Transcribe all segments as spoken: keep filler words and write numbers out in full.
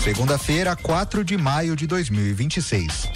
Segunda-feira, quatro de maio de dois mil e vinte e seis.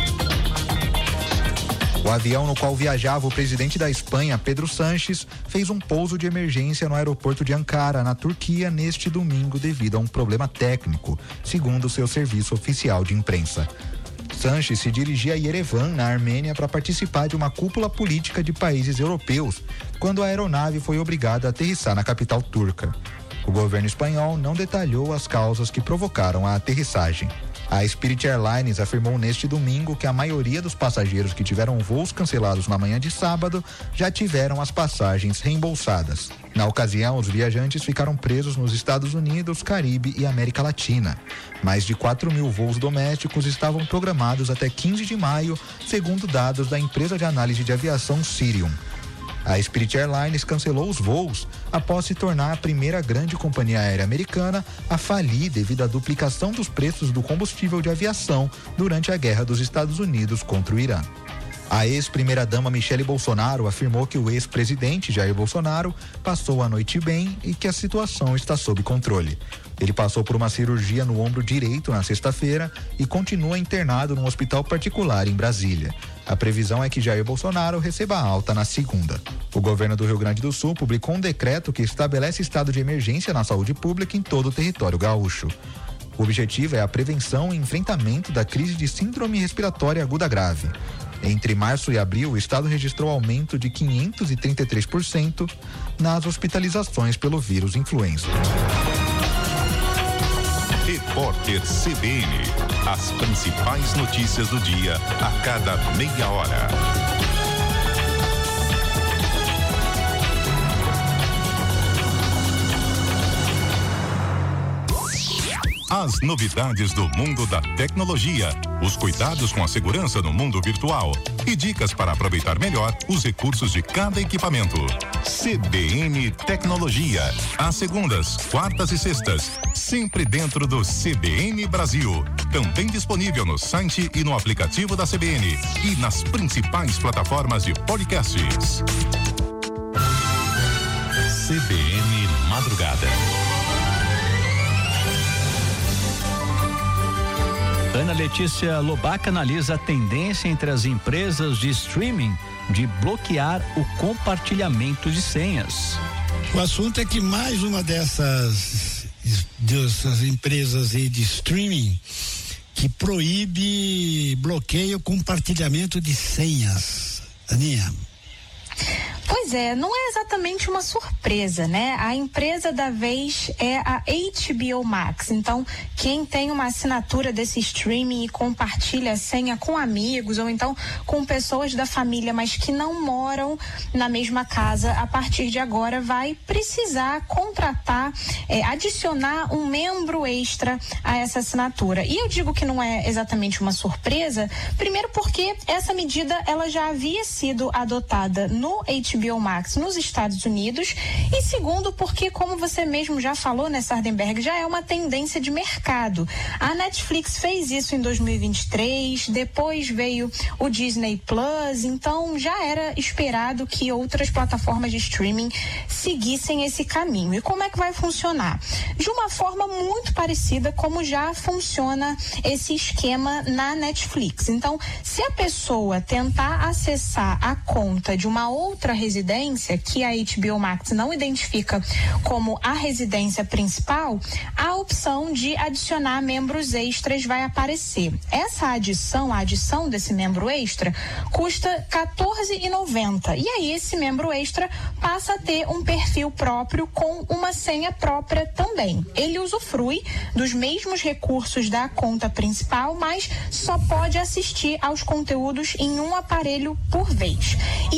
O avião no qual viajava o presidente da Espanha, Pedro Sánchez, fez um pouso de emergência no aeroporto de Ankara, na Turquia, neste domingo devido a um problema técnico, segundo seu serviço oficial de imprensa. Sánchez se dirigia a Yerevan, na Armênia, para participar de uma cúpula política de países europeus, quando a aeronave foi obrigada a aterrissar na capital turca. O governo espanhol não detalhou as causas que provocaram a aterrissagem. A Spirit Airlines afirmou neste domingo que a maioria dos passageiros que tiveram voos cancelados na manhã de sábado já tiveram as passagens reembolsadas. Na ocasião, os viajantes ficaram presos nos Estados Unidos, Caribe e América Latina. Mais de quatro mil voos domésticos estavam programados até quinze de maio, segundo dados da empresa de análise de aviação Cirium. A Spirit Airlines cancelou os voos após se tornar a primeira grande companhia aérea americana a falir devido à duplicação dos preços do combustível de aviação durante a guerra dos Estados Unidos contra o Irã. A ex-primeira-dama Michele Bolsonaro afirmou que o ex-presidente Jair Bolsonaro passou a noite bem e que a situação está sob controle. Ele passou por uma cirurgia no ombro direito na sexta-feira e continua internado num hospital particular em Brasília. A previsão é que Jair Bolsonaro receba alta na segunda. O governo do Rio Grande do Sul publicou um decreto que estabelece estado de emergência na saúde pública em todo o território gaúcho. O objetivo é a prevenção e enfrentamento da crise de síndrome respiratória aguda grave. Entre março e abril, o estado registrou aumento de quinhentos e trinta e três por cento nas hospitalizações pelo vírus influenza. Repórter C B N. As principais notícias do dia a cada meia hora. As novidades do mundo da tecnologia, os cuidados com a segurança no mundo virtual e dicas para aproveitar melhor os recursos de cada equipamento. C B N Tecnologia, às segundas, quartas e sextas, sempre dentro do C B N Brasil. Também disponível no site e no aplicativo da C B N e nas principais plataformas de podcasts. C B N Madrugada. Ana Letícia Lobaca analisa a tendência entre as empresas de streaming de bloquear o compartilhamento de senhas. O assunto é que mais uma dessas, dessas empresas aí de streaming que proíbe, bloqueia o compartilhamento de senhas. Aninha. Pois é, não é exatamente uma surpresa, né? A empresa da vez é a H B O Max. Então, quem tem uma assinatura desse streaming e compartilha a senha com amigos ou então com pessoas da família, mas que não moram na mesma casa, a partir de agora vai precisar contratar, é, adicionar um membro extra a essa assinatura. E eu digo que não é exatamente uma surpresa, primeiro porque essa medida ela já havia sido adotada no H B O Max nos Estados Unidos e segundo porque, como você mesmo já falou, né, Sardenberg, já é uma tendência de mercado. A Netflix fez isso em dois mil e vinte e três, depois veio o Disney Plus, então já era esperado que outras plataformas de streaming seguissem esse caminho. E como é que vai funcionar? De uma forma muito parecida como já funciona esse esquema na Netflix. Então, se a pessoa tentar acessar a conta de uma outra residência que a H B O Max não identifica como a residência principal, a opção de adicionar membros extras vai aparecer. Essa adição, a adição desse membro extra, custa quatorze reais e noventa centavos. E aí esse membro extra passa a ter um perfil próprio com uma senha própria também. Ele usufrui dos mesmos recursos da conta principal, mas só pode assistir aos conteúdos em um aparelho por vez. E